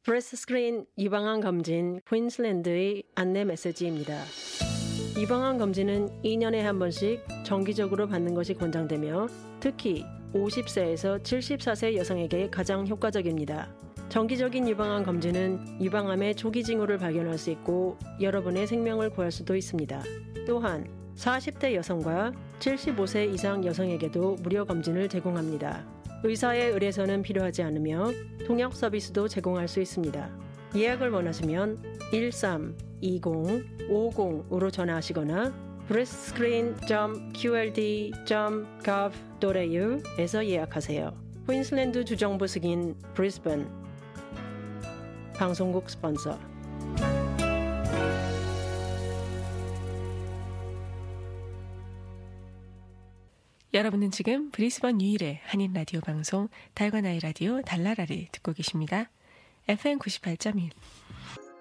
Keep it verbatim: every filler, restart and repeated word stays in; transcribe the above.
브레스 스크린 유방암 검진 퀸슬랜드의 안내 메시지입니다. 유방암 검진은 이 년에 한 번씩 정기적으로 받는 것이 권장되며 특히 오십 세에서 칠십사 세 여성에게 가장 효과적입니다. 정기적인 유방암 검진은 유방암의 초기 징후를 발견할 수 있고 여러분의 생명을 구할 수도 있습니다. 또한 사십 대 여성과 칠십오 세 이상 여성에게도 무료 검진을 제공합니다. 의사의 의뢰서는 필요하지 않으며 통역 서비스도 제공할 수 있습니다. 예약을 원하시면 일삼 이공 오공으로 전화하시거나 브레스트스크린 닷 큐 엘 디 닷 거브 닷 에이 유에서 예약하세요. 퀸슬랜드 주정부 승인 브리스번 방송국 스폰서. 여러분은 지금 브리스번 유일의 한인 라디오 방송 달과 나의 라디오 달나라를 듣고 계십니다. 에프엠 구십팔 점 일